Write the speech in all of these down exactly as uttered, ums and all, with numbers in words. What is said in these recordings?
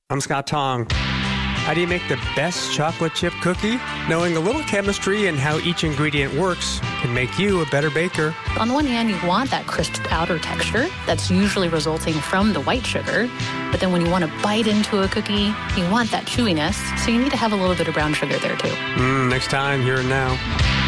I'm Scott Tong. How do you make the best chocolate chip cookie? Knowing a little chemistry and how each ingredient works can make you a better baker. On the one hand, you want that crisp outer texture that's usually resulting from the white sugar. But then when you want to bite into a cookie, you want that chewiness. So you need to have a little bit of brown sugar there, too. Mm, next time, here and now.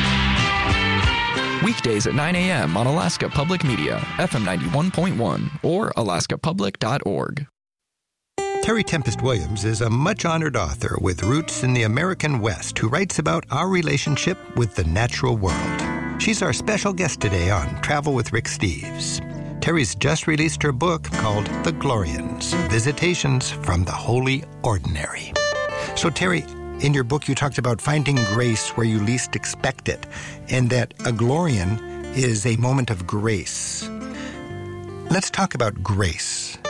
Weekdays at nine a.m. on Alaska Public Media, F M ninety-one point one, or alaska public dot org. Terry Tempest Williams is a much-honored author with roots in the American West who writes about our relationship with the natural world. She's our special guest today on Travel with Rick Steves. Terry's just released her book called The Glorians, Visitations from the Holy Ordinary. So, Terry, in your book you talked about finding grace where you least expect it, and that a Glorian is a moment of grace. Let's talk about grace.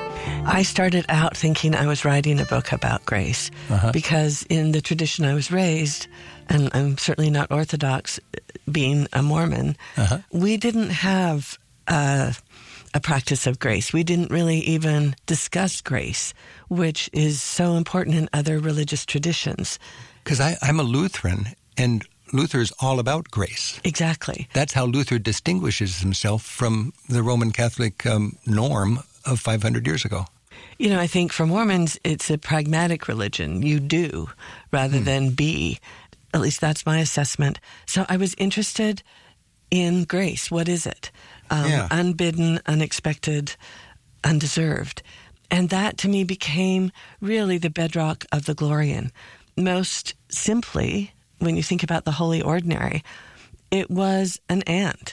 I started out thinking I was writing a book about grace uh-huh. because in the tradition I was raised, and I'm certainly not Orthodox being a Mormon, uh-huh. we didn't have uh, a practice of grace. We didn't really even discuss grace, which is so important in other religious traditions. Because I'm a Lutheran, and Luther is all about grace. Exactly. That's how Luther distinguishes himself from the Roman Catholic um, norm of five hundred years ago. You know, I think for Mormons, it's a pragmatic religion. You do rather hmm. than be. At least that's my assessment. So I was interested in grace. What is it? Um, yeah. Unbidden, unexpected, undeserved. And that to me became really the bedrock of the Glorian. Most simply, when you think about the Holy Ordinary, it was an ant.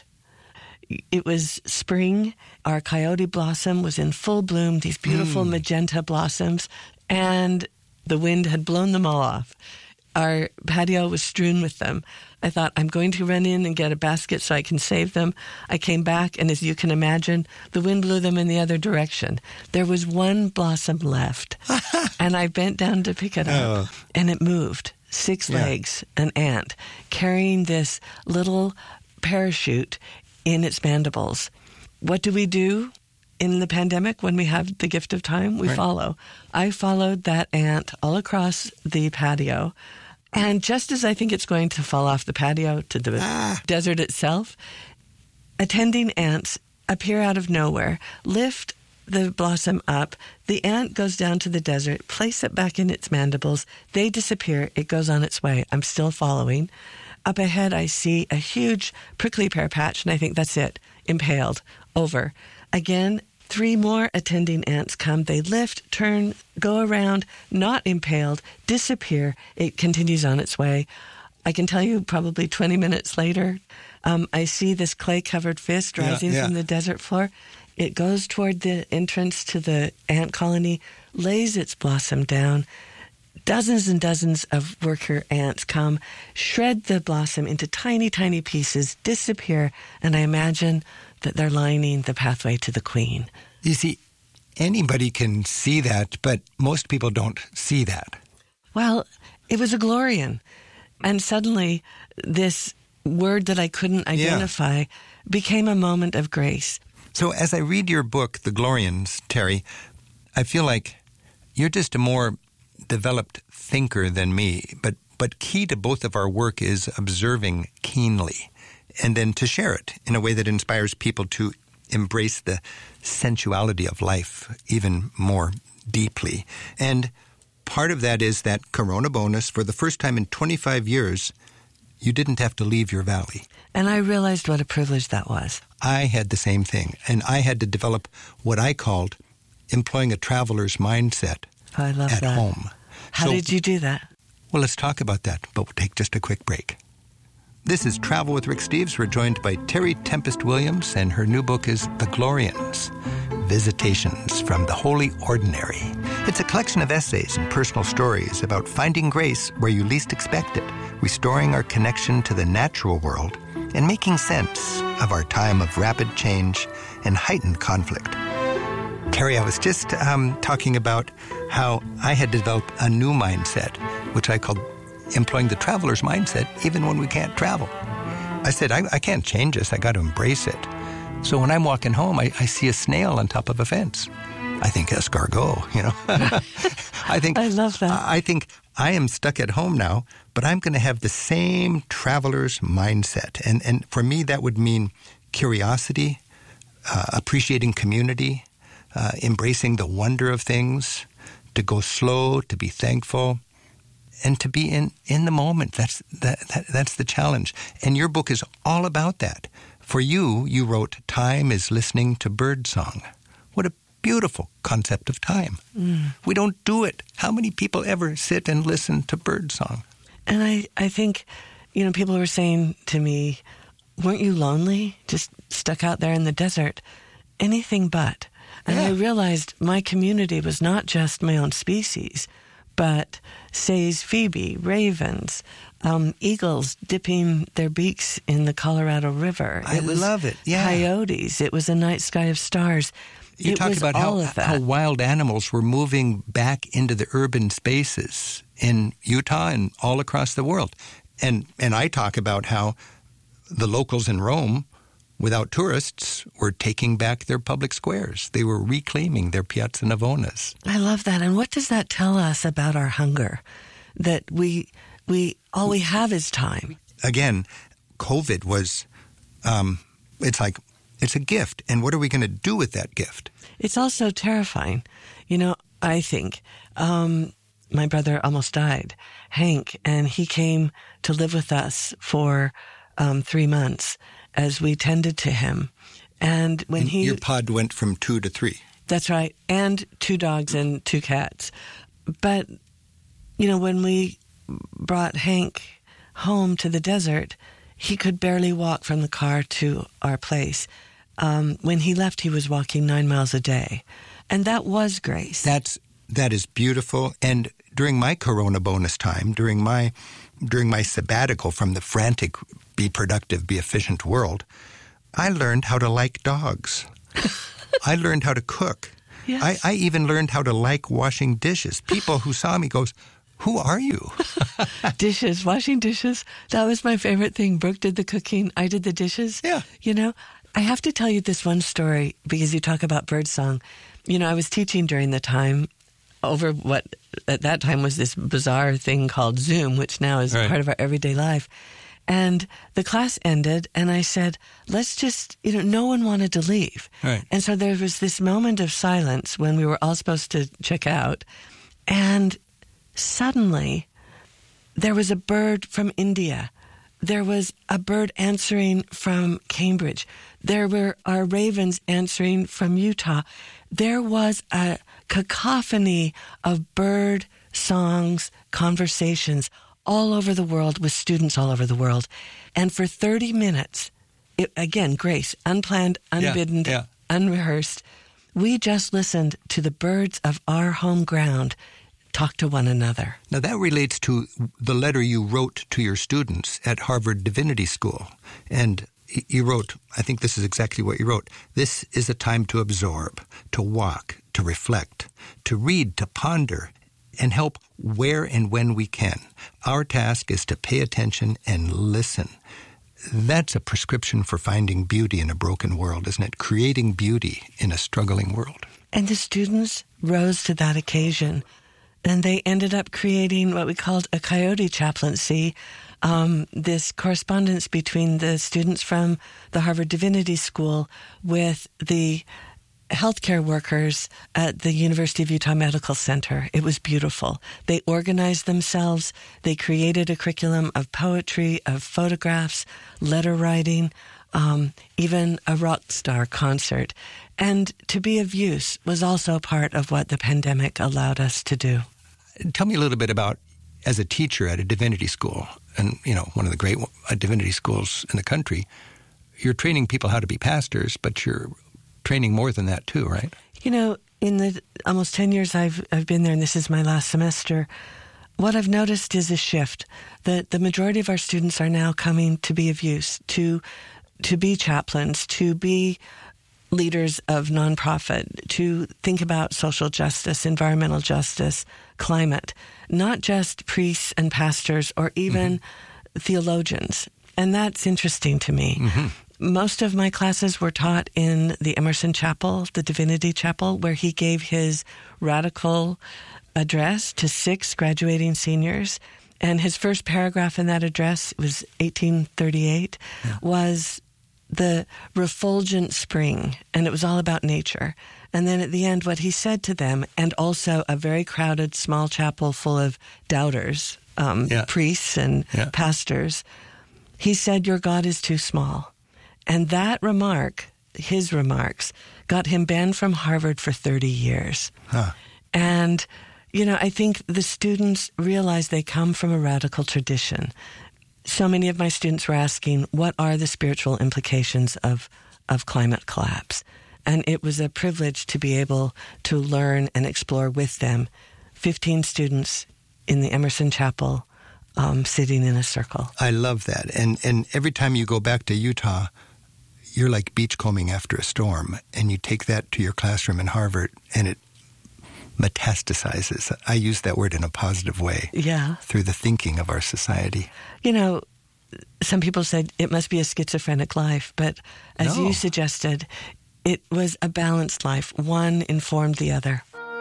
It was spring. Our coyote blossom was in full bloom, these beautiful mm. magenta blossoms, and the wind had blown them all off. Our patio was strewn with them. I thought, I'm going to run in and get a basket so I can save them. I came back, and as you can imagine, the wind blew them in the other direction. There was one blossom left, and I bent down to pick it up, oh. and it moved. Six yeah. legs, an ant, carrying this little parachute in its mandibles. What do we do in the pandemic when we have the gift of time? We right. follow. I followed that ant all across the patio, and just as I think it's going to fall off the patio to the ah. desert itself, attending ants appear out of nowhere, lift the blossom up, the ant goes down to the desert, place it back in its mandibles, they disappear, it goes on its way. I'm still following. Up ahead, I see a huge prickly pear patch, and I think that's it, impaled, over. Again, three more attending ants come. They lift, turn, go around, not impaled, disappear. It continues on its way. I can tell you probably twenty minutes later, um, I see this clay-covered fist rising yeah, yeah. from the desert floor. It goes toward the entrance to the ant colony, lays its blossom down. Dozens and dozens of worker ants come, shred the blossom into tiny, tiny pieces, disappear, and I imagine that they're lining the pathway to the queen. You see, anybody can see that, but most people don't see that. Well, it was a Glorian, and suddenly this word that I couldn't identify yeah. became a moment of grace. So as I read your book, The Glorians, Terry, I feel like you're just a more developed thinker than me, but but key to both of our work is observing keenly and then to share it in a way that inspires people to embrace the sensuality of life even more deeply. And part of that is that Corona bonus, for the first time in twenty-five years, you didn't have to leave your valley. And I realized what a privilege that was. I had the same thing, and I had to develop what I called employing a traveler's mindset oh, I love at that. home. How so, did you do that? Well, let's talk about that, but we'll take just a quick break. This is Travel with Rick Steves. We're joined by Terry Tempest Williams, and her new book is The Glorians, Visitations from the Holy Ordinary. It's a collection of essays and personal stories about finding grace where you least expect it, restoring our connection to the natural world, and making sense of our time of rapid change and heightened conflict. Terry, I was just um, talking about how I had developed a new mindset, which I called employing the traveler's mindset, even when we can't travel. I said, I, I can't change this. I got to embrace it. So when I'm walking home, I, I see a snail on top of a fence. I think escargot, you know. I think I love that. I think I am stuck at home now, but I'm going to have the same traveler's mindset. And and for me, that would mean curiosity, uh, appreciating community, uh, embracing the wonder of things, to go slow, to be thankful, and to be in, in the moment. That's that, that that's the challenge. And your book is all about that. For you, you wrote, "Time is listening to birdsong." What a beautiful concept of time. Mm. We don't do it. How many people ever sit and listen to birdsong? And I, I think, you know, people were saying to me, weren't you lonely, just stuck out there in the desert? Anything but. And yeah. I realized my community was not just my own species, but Say's phoebe, ravens, um, eagles dipping their beaks in the Colorado River. I it was love it. Yeah. Coyotes. It was a night sky of stars. You it talk was about all how, of that. how wild animals were moving back into the urban spaces in Utah and all across the world. And and I talk about how the locals in Rome, without tourists, were taking back their public squares. They were reclaiming their Piazza Navonas. I love that. And what does that tell us about our hunger? That we we all we have is time. Again, COVID was, um, it's like, it's a gift. And what are we going to do with that gift? It's also terrifying. You know, I think um, my brother almost died, Hank, and he came to live with us for um, three months as we tended to him. And when and he... Your pod went from two to three. That's right. And two dogs and two cats. But, you know, when we brought Hank home to the desert, he could barely walk from the car to our place. Um, when he left, he was walking nine miles a day. And that was grace. That's, that is beautiful. And during my Corona bonus time, during my, during my sabbatical from the frantic, be productive, be efficient world, I learned how to like dogs. I learned how to cook. Yes. I, I even learned how to like washing dishes. People who saw me goes, "Who are you?" Dishes, washing dishes. That was my favorite thing. Brooke did the cooking. I did the dishes. Yeah. You know, I have to tell you this one story because you talk about birdsong. You know, I was teaching during the time over what at that time was this bizarre thing called Zoom, which now is right. part of our everyday life. And the class ended, and I said, let's just, you know, no one wanted to leave. Right. And so there was this moment of silence when we were all supposed to check out. And suddenly, there was a bird from India. There was a bird answering from Cambridge. There were our ravens answering from Utah. There was a cacophony of bird songs, conversations, all over the world with students all over the world. And for thirty minutes, it, again, grace, unplanned, unbidden, yeah, yeah. unrehearsed, we just listened to the birds of our home ground talk to one another. Now that relates to the letter you wrote to your students at Harvard Divinity School. And you wrote, I think this is exactly what you wrote, "This is a time to absorb, to walk, to reflect, to read, to ponder, and help where and when we can. Our task is to pay attention and listen." That's a prescription for finding beauty in a broken world, isn't it? Creating beauty in a struggling world. And the students rose to that occasion, and they ended up creating what we called a coyote chaplaincy, um, this correspondence between the students from the Harvard Divinity School with the healthcare workers at the University of Utah Medical Center. It was beautiful. They organized themselves. They created a curriculum of poetry, of photographs, letter writing, um, even a rock star concert. And to be of use was also part of what the pandemic allowed us to do. Tell me a little bit about, as a teacher at a divinity school, and, you know, one of the great divinity schools in the country, you're training people how to be pastors, but you're training more than that too, right? You know, in the almost ten years I've I've been there, and this is my last semester, what I've noticed is a shift. That the majority of our students are now coming to be of use, to to be chaplains, to be leaders of nonprofit, to think about social justice, environmental justice, climate, not just priests and pastors or even mm-hmm. theologians. And that's interesting to me. Mm-hmm. most of my classes were taught in the Emerson Chapel, the Divinity Chapel, where he gave his radical address to six graduating seniors. And his first paragraph in that address, it was eighteen thirty-eight, yeah. was the refulgent spring, and it was all about nature. And then at the end, what he said to them, and also a very crowded small chapel full of doubters, um, yeah. priests and yeah. pastors, he said, "Your God is too small." And that remark, his remarks, got him banned from Harvard for thirty years. Huh. And, you know, I think the students realize they come from a radical tradition. So many of my students were asking, what are the spiritual implications of, of climate collapse? And it was a privilege to be able to learn and explore with them. fifteen students in the Emerson Chapel um, sitting in a circle. I love that. And and every time you go back to Utah, you're like beachcombing after a storm, and you take that to your classroom in Harvard, and it metastasizes. I use that word in a positive way. Yeah. Through the thinking of our society. You know, some people said it must be a schizophrenic life, but as no. you suggested, it was a balanced life. One informed the other.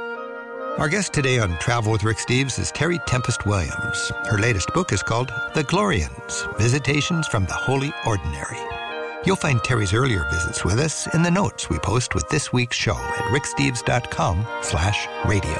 Our guest today on Travel with Rick Steves is Terry Tempest Williams. Her latest book is called The Glorians, Visitations from the Holy Ordinary. You'll find Terry's earlier visits with us in the notes we post with this week's show at ricksteves.com slash radio.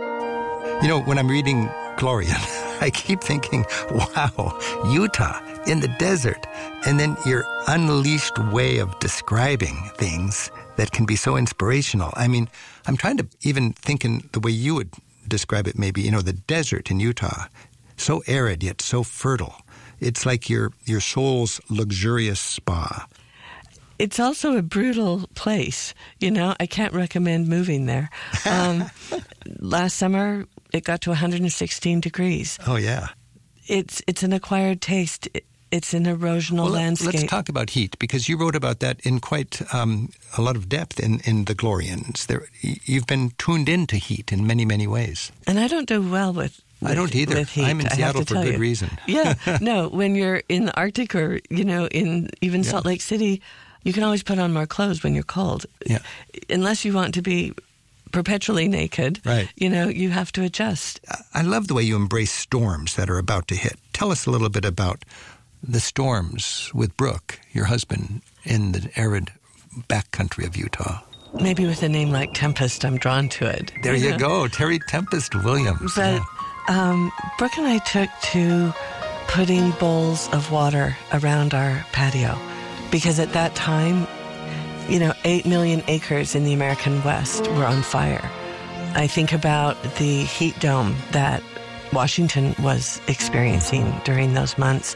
You know, when I'm reading Glorian, I keep thinking, wow, Utah in the desert. And then your unleashed way of describing things that can be so inspirational. I mean, I'm trying to even think in the way you would describe it maybe, you know, the desert in Utah, so arid yet so fertile. It's like your your soul's luxurious spa. It's also a brutal place. You know, I can't recommend moving there. Um, last summer, it got to one hundred sixteen degrees. Oh, yeah. It's it's an acquired taste. It's an erosional well, landscape. Let's talk about heat, because you wrote about that in quite um, a lot of depth in, in The Glorians. There, you've been tuned into heat in many, many ways. And I don't do well with With, I don't either. I'm in Seattle for good you. reason. Yeah. No, when you're in the Arctic or, you know, in even yeah. Salt Lake City, you can always put on more clothes when you're cold. Yeah. Unless you want to be perpetually naked, right. you know, you have to adjust. I love the way you embrace storms that are about to hit. Tell us a little bit about the storms with Brooke, your husband, in the arid backcountry of Utah. Maybe with a name like Tempest, I'm drawn to it. There you, you know? go, Terry Tempest Williams. But yeah. um, Brooke and I took to putting bowls of water around our patio because at that time, you know, eight million acres in the American West were on fire. I think about the heat dome that Washington was experiencing during those months.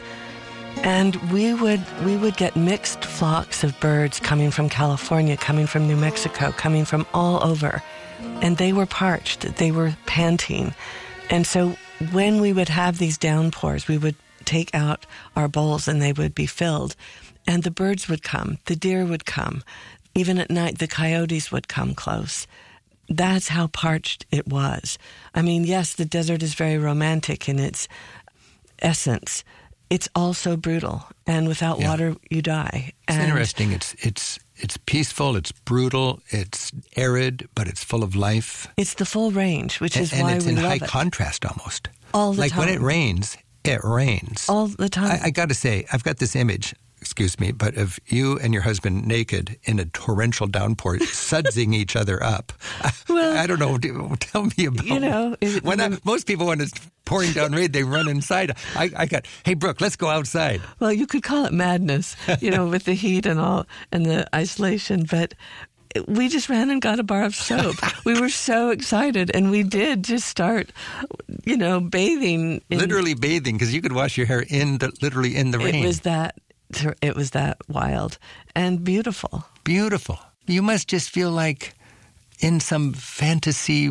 And we would we would get mixed flocks of birds coming from California, coming from New Mexico, coming from all over. And they were parched. They were panting. And so when we would have these downpours, we would take out our bowls and they would be filled. And the birds would come. The deer would come. Even at night, the coyotes would come close. That's how parched it was. I mean, yes, the desert is very romantic in its essence. It's also brutal, and without yeah. water, you die. It's and interesting. It's it's it's peaceful. It's brutal. It's arid, but it's full of life. It's the full range, which is and, why and it's we in love high it. contrast almost. All the like time. Like when it rains, it rains all the time. I, I got to say, I've got this image. Excuse me, but of you and your husband naked in a torrential downpour, sudsing each other up. Well, I, I don't know. Tell me about. You know, it, when I, most people, when it's pouring down rain, they run inside. I, I got, hey Brooke, let's go outside. Well, you could call it madness, you know, with the heat and all and the isolation, but we just ran and got a bar of soap. We were so excited, and we did just start, you know, bathing. In, literally bathing, because you could wash your hair in the literally in the rain. It was that. It was that wild and beautiful. Beautiful. You must just feel like in some fantasy,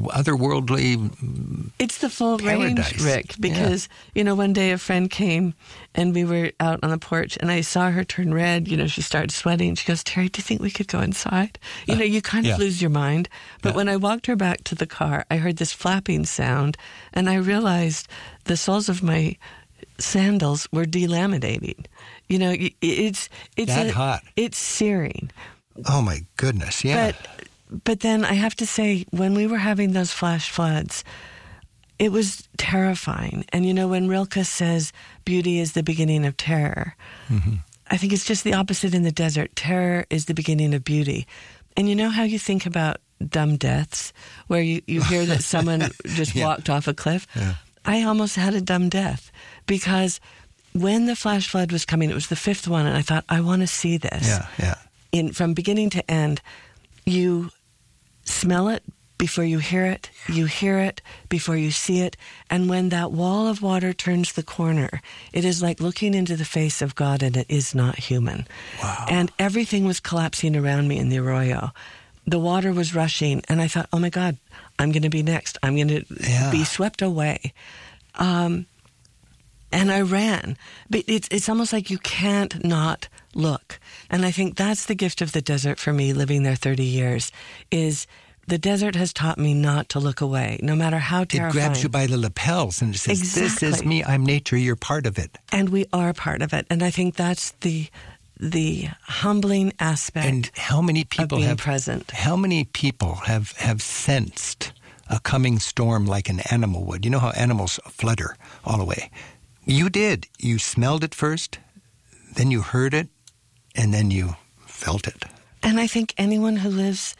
otherworldly It's the full paradise. range, Rick, because, yeah. you know, one day a friend came and we were out on the porch and I saw her turn red. You know, she started sweating. She goes, Terry, do you think we could go inside? You know, you kind of yeah. lose your mind. But yeah. when I walked her back to the car, I heard this flapping sound and I realized the soles of my sandals were delaminating. You know, it's it's that a, hot. It's searing. Oh my goodness, yeah. But but then I have to say, when we were having those flash floods, it was terrifying. And you know, when Rilke says beauty is the beginning of terror, mm-hmm. I think it's just the opposite in the desert. Terror is the beginning of beauty. And you know how you think about dumb deaths, where you, you hear that someone just yeah. walked off a cliff? Yeah. I almost had a dumb death, because when the flash flood was coming, it was the fifth one, and I thought, I want to see this. Yeah, yeah. In, from beginning to end, you smell it before you hear it, you hear it before you see it, and when that wall of water turns the corner, it is like looking into the face of God, and it is not human. Wow. And everything was collapsing around me in the arroyo. The water was rushing, and I thought, oh my God, I'm going to be next. I'm going to yeah. be swept away. Um, and I ran. But it's, it's almost like you can't not look. And I think that's the gift of the desert for me, living there thirty years, is the desert has taught me not to look away, no matter how terrifying. It grabs you by the lapels and it says, exactly. This is me, I'm nature, you're part of it. And we are part of it. And I think that's the the humbling aspect and how many people of being have, present. How many people have, have sensed a coming storm like an animal would? You know how animals flutter all away. You did. You smelled it first, then you heard it, and then you felt it. And I think anyone who lives,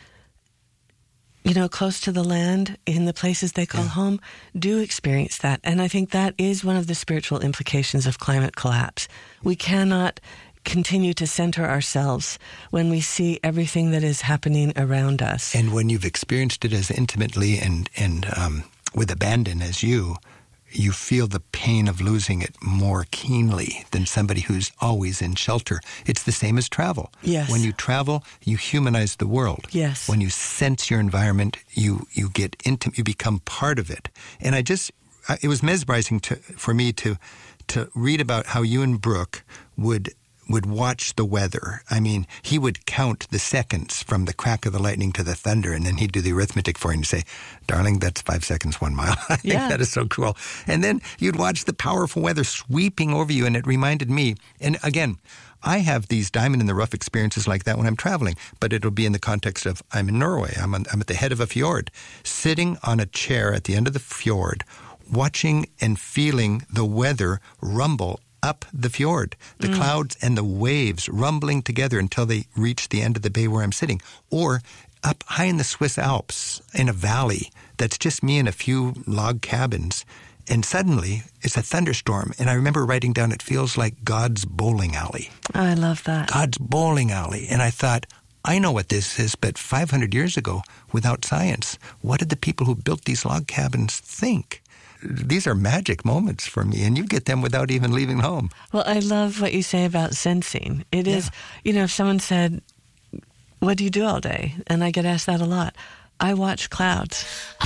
you know, close to the land, in the places they call yeah. home, do experience that. And I think that is one of the spiritual implications of climate collapse. We cannot continue to center ourselves when we see everything that is happening around us. And when you've experienced it as intimately and, and um, with abandon as you, you feel the pain of losing it more keenly than somebody who's always in shelter. It's the same as travel. Yes. When you travel, you humanize the world. Yes. When you sense your environment, you, you get intimate, you become part of it. And I just, it was mesmerizing to, for me to, to read about how you and Brooke would would watch the weather. I mean, he would count the seconds from the crack of the lightning to the thunder, and then he'd do the arithmetic for you and say, darling, that's five seconds, one mile. I think yeah. that is so cool. And then you'd watch the powerful weather sweeping over you, and it reminded me, and again, I have these diamond-in-the-rough experiences like that when I'm traveling, but it'll be in the context of I'm in Norway, I'm, on, I'm at the head of a fjord, sitting on a chair at the end of the fjord, watching and feeling the weather rumble up the fjord, the mm. clouds and the waves rumbling together until they reach the end of the bay where I'm sitting. Or up high in the Swiss Alps in a valley that's just me and a few log cabins. And suddenly it's a thunderstorm. And I remember writing down, it feels like God's bowling alley. I love that. God's bowling alley. And I thought, I know what this is, but five hundred years ago, without science, what did the people who built these log cabins think? These are magic moments for me, and you get them without even leaving home. Well, I love what you say about sensing. It is, yeah. you know, if someone said, what do you do all day? And I get asked that a lot. I watch clouds.